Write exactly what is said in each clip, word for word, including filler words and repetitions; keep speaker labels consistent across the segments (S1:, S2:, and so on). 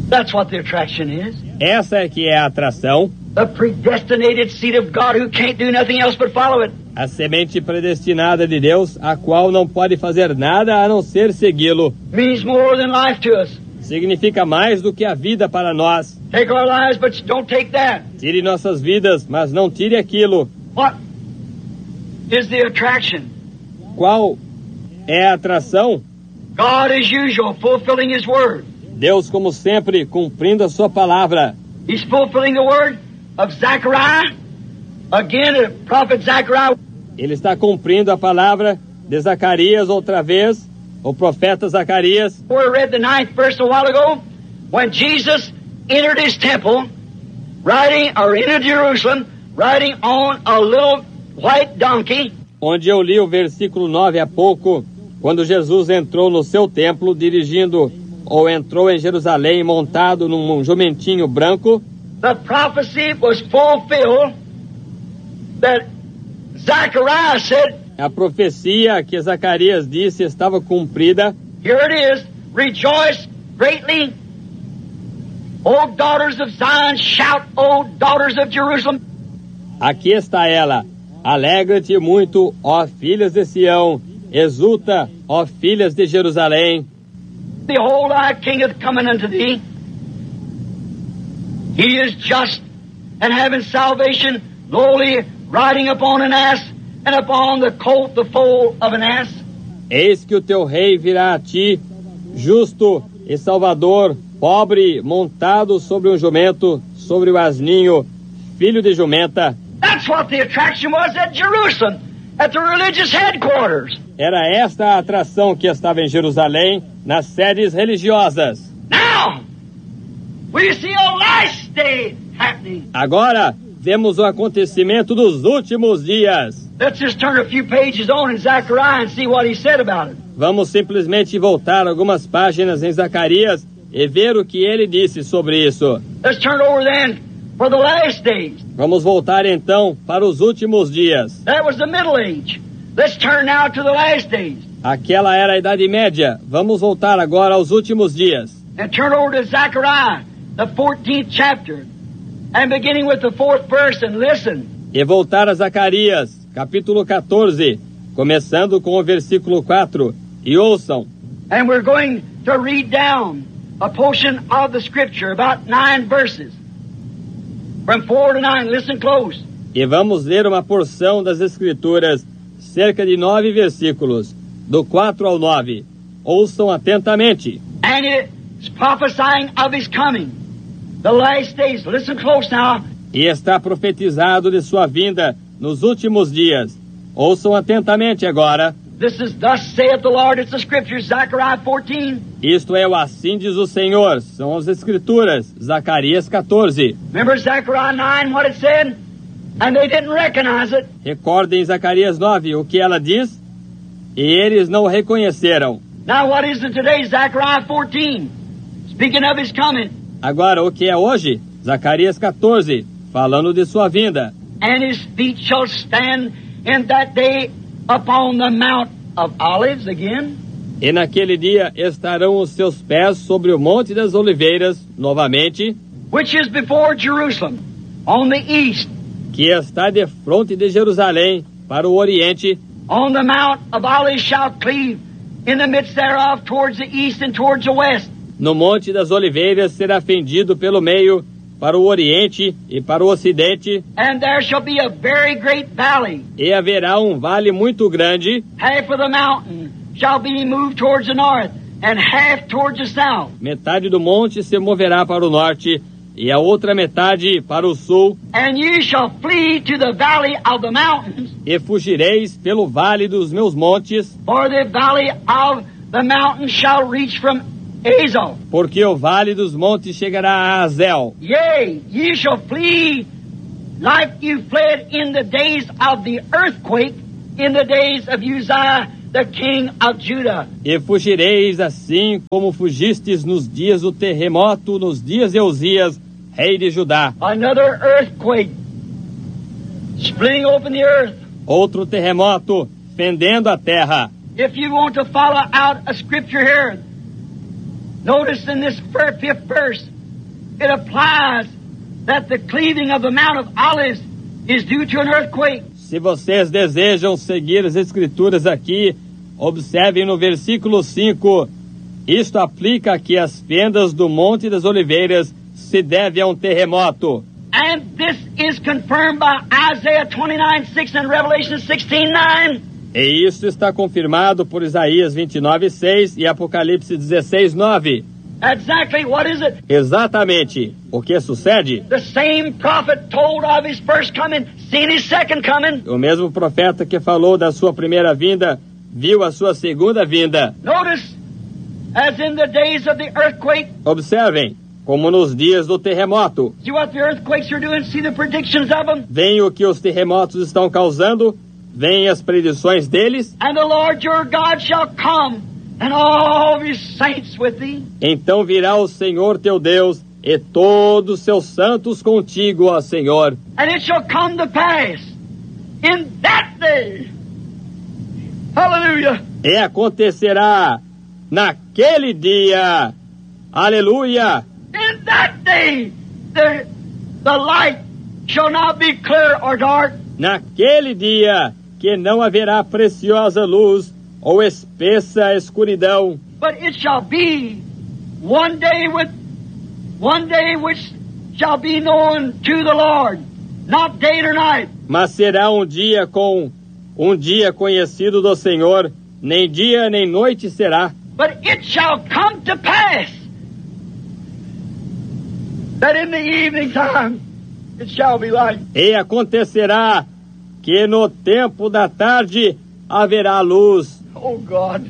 S1: That's what the attraction is.
S2: Essa é que é a atração.
S1: The predestinated seed of God who can't do nothing else but follow it.
S2: A semente predestinada de Deus, a qual não pode fazer nada a não ser segui-lo.
S1: Means more than life to us.
S2: Significa mais do que a vida para nós.
S1: Take our lives, but don't take that.
S2: Tire nossas vidas, mas não tire aquilo.
S1: What is the attraction?
S2: Qual é a atração?
S1: God as usual, fulfilling His word.
S2: Deus, como sempre, cumprindo a sua palavra.
S1: He's fulfilling the word of Zechariah. Again, the prophet Zechariah.
S2: Ele está cumprindo a palavra de Zacarias outra vez, o profeta Zacarias.
S1: We read the ninth verse a while ago, when Jesus entered His temple, riding, or entered Jerusalem, riding on a little white donkey.
S2: Onde eu li o versículo nove há pouco, quando Jesus entrou no seu templo, dirigindo, ou entrou em Jerusalém montado num jumentinho branco.
S1: The prophecy was fulfilled that Zechariah said.
S2: A profecia que Zacarias disse estava cumprida.
S1: Here it is, rejoice greatly, O daughters of Zion, shout, O daughters of Jerusalem.
S2: Aqui está ela. Alegra-te muito, ó filhas de Sião. Exulta, ó filhas de Jerusalém.
S1: Behold, thy king is coming unto thee. He is just and having salvation, lowly, riding upon an ass, and upon the colt the foal of an ass.
S2: Eis que o teu rei virá a ti, justo e salvador, pobre, montado sobre um jumento, sobre o asninho, filho de jumenta.
S1: That's what the attraction was at Jerusalem, at the religious headquarters.
S2: Era esta a atração que estava em Jerusalém, nas sedes religiosas.
S1: Now, we see a last day happening.
S2: Agora, vemos o acontecimento dos últimos dias.
S1: Let's just turn a few pages on in Zechariah and see what he said about it.
S2: Vamos simplesmente voltar algumas páginas em Zacarias e ver o que ele disse sobre isso.
S1: Let's turn over then for the last days.
S2: Vamos voltar então para os últimos dias.
S1: That was the Middle Age. Let's turn now to the last days.
S2: Aquela era a Idade Média. Vamos voltar agora aos últimos dias.
S1: And turn over to Zechariah, the fourteenth chapter, and beginning with the fourth verse, and listen.
S2: E voltar a Zacarias, capítulo quatorze, começando com o versículo quatro, e ouçam.
S1: And we're going to read down a portion of the scripture, about nine verses. From four to nine, listen close.
S2: E vamos ler uma porção das Escrituras, cerca de nove versículos, do quatro ao nove. Ouçam atentamente.
S1: And it's prophesying of his coming. The last days, listen close now.
S2: E está profetizado de sua vinda nos últimos dias. Ouçam atentamente agora.
S1: This is thus saith the Lord. It's the scriptures, Zechariah fourteen.
S2: Isto é o assim diz o Senhor. São as Escrituras, Zacarias quatorze.
S1: Remember Zechariah nine, what it said? And they didn't recognize it.
S2: Recordem Zacarias nove, o que ela diz? E eles não o reconheceram.
S1: Now what is it today? Zechariah fourteen. Speaking of his coming.
S2: Agora, o que é hoje? Zacarias quatorze, falando de sua vinda.
S1: And his feet shall stand in that day upon the Mount of Olives again.
S2: E naquele dia estarão os seus pés sobre o Monte das Oliveiras, novamente,
S1: Which is before Jerusalem, on the east.
S2: que está de fronte de Jerusalém, para o oriente.
S1: On the Mount of Olives shall cleave in the midst thereof towards the east and towards the west.
S2: No Monte das Oliveiras será fendido pelo meio, para o oriente e para o ocidente,
S1: And there shall be a very great valley.
S2: e haverá um vale muito grande.
S1: Half of the mountain shall be moved towards the north, and half towards the south.
S2: Metade do monte se moverá para o norte, e a outra metade para o sul,
S1: And you shall flee to the valley of the mountains,
S2: e fugireis pelo vale dos meus montes,
S1: for the valley of the mountains shall reach from Azal.
S2: porque o vale dos montes chegará a Azel.
S1: Yea, ye shall flee like you fled in the days of the earthquake, in the days of Uzziah, the king of Judah.
S2: E fugireis assim como fugistes nos dias do terremoto, nos dias de Uzias, rei de Judá.
S1: Another earthquake, splitting open the earth.
S2: Outro terremoto, fendendo a terra.
S1: If you want to follow out a scripture here, notice in this fifth verse, it applies that the cleaving of the Mount of Olives is due to an earthquake.
S2: Se vocês desejam seguir as escrituras aqui, observem no versículo cinco. Isto aplica que as fendas do Monte das Oliveiras se devem a um terremoto.
S1: And this is confirmed by Isaiah twenty-nine six and Revelation sixteen nine.
S2: E isso está confirmado por Isaías vinte e nove seis e Apocalipse dezesseis nove.
S1: Exactly what is it?
S2: Exatamente. O que sucede?
S1: The same prophet told of his first coming, seen his second coming.
S2: O mesmo profeta que falou da sua primeira vinda, viu a sua segunda vinda.
S1: Notice, as in the days of the earthquake.
S2: Observem, como nos dias do terremoto.
S1: See what the earthquakes are doing? See the predictions of them?
S2: Veem o que os terremotos estão causando, veem as predições deles.
S1: And the Lord your God shall come, and all of his saints with thee.
S2: Então virá o Senhor teu Deus e todos os seus santos contigo, ó Senhor.
S1: And it shall come to pass in that day. Hallelujah.
S2: E acontecerá naquele dia. Aleluia.
S1: In that day, the, the light shall not be clear or dark.
S2: Naquele dia que não haverá preciosa luz ou espessa escuridão.
S1: But it shall be one day with one day which shall be known to the Lord, not day nor night.
S2: Mas será um dia com um dia conhecido do Senhor, nem dia nem noite será.
S1: But it shall come to pass that in the evening time it shall be light.
S2: E acontecerá que no tempo da tarde haverá luz.
S1: Oh God.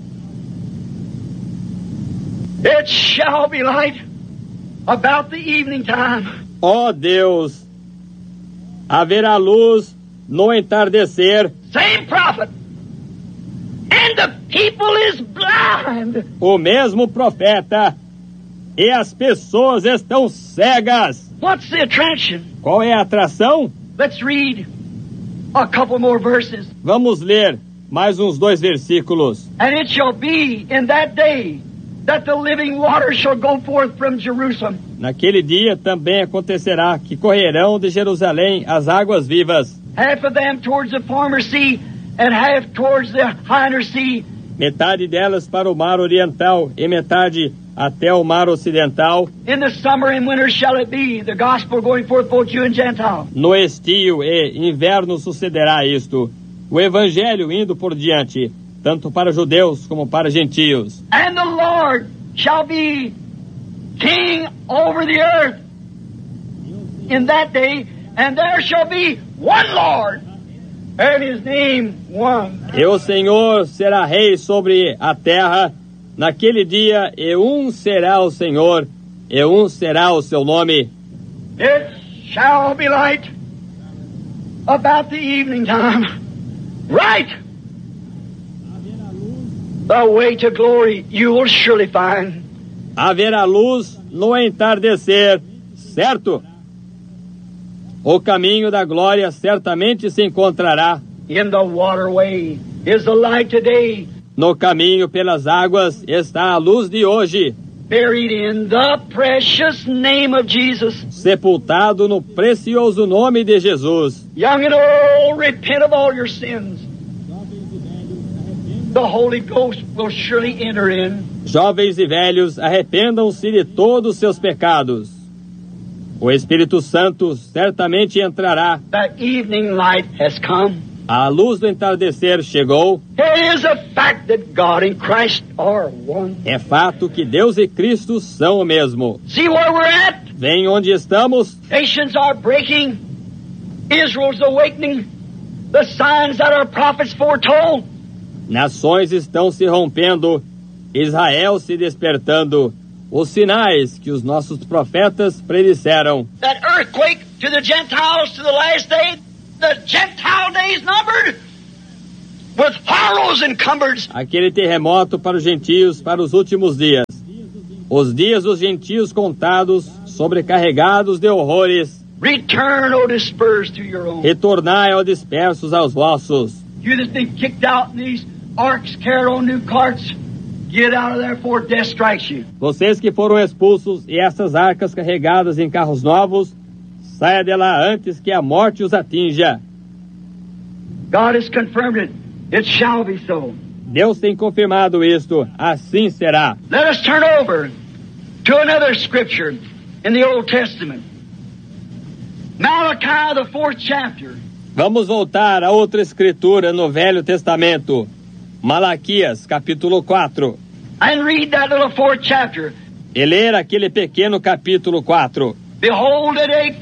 S1: It shall be light about the evening time.
S2: Ó Deus, haverá luz no entardecer.
S1: Same prophet. And the people is blind.
S2: O mesmo profeta. E as pessoas estão cegas.
S1: What's the attraction?
S2: Qual é a atração?
S1: Let's read a couple more verses.
S2: Vamos ler mais uns dois versículos.
S1: And it shall be in that day that the living water shall go forth from Jerusalem.
S2: Naquele dia também acontecerá que correrão de Jerusalém as águas vivas.
S1: Half of them towards the former sea, and half towards the hinder sea.
S2: Metade delas para o mar oriental e metade até o mar ocidental.
S1: In the summer and winter shall it be, the gospel going forth both Jew and Gentile.
S2: No estio e inverno sucederá isto, o evangelho indo por diante, tanto para judeus como para gentios.
S1: And the Lord shall be king over the earth in that day, and there shall be one Lord, and his name one.
S2: E o Senhor será rei sobre a terra naquele dia, e um será o Senhor, e um será o seu nome.
S1: It shall be light about the evening time. Right. The way to glory you will surely find.
S2: Haverá luz no entardecer, certo? O caminho da glória certamente se encontrará.
S1: In the waterway is the light today.
S2: No caminho pelas águas está a luz de hoje.
S1: Buried in the precious name of Jesus.
S2: Sepultado no precioso nome de Jesus.
S1: Young and old, repent of all your sins. The Holy Ghost will surely enter in.
S2: Jovens e velhos, arrependam-se de todos os seus pecados. O Espírito Santo certamente entrará.
S1: The evening light has come.
S2: A luz do entardecer chegou.
S1: It is a fact that God and Christ are one.
S2: É fato que Deus e Cristo são o mesmo.
S1: See where we're at?
S2: Vem onde estamos.
S1: Nations are breaking. Israel's awakening. The signs that our prophets foretold.
S2: Nações estão se rompendo. Israel se despertando. Os sinais que os nossos profetas predisseram.
S1: That earthquake to the Gentiles to the last day. The Gentile days numbered with horrors encumbered.
S2: Aquele terremoto para os gentios para os últimos dias. Os dias dos gentios contados, sobrecarregados de horrores.
S1: Return, O dispersed to your own.
S2: Retornai, ó dispersos aos vossos.
S1: You that's been kicked out in these arks carried on new carts. Get out of there before death strikes you.
S2: Vocês que foram expulsos e essas arcas carregadas em carros novos, saia de lá antes que a morte os atinja.
S1: God has confirmed it. It shall be so.
S2: Deus tem confirmado isto, assim será.
S1: Let us turn over to another scripture in the Old Testament. Malachi, the fourth chapter.
S2: Vamos voltar a outra escritura no Velho Testamento. Malaquias, capítulo quatro.
S1: And read that little fourth chapter.
S2: E ler aquele pequeno capítulo quatro.
S1: Behold, a day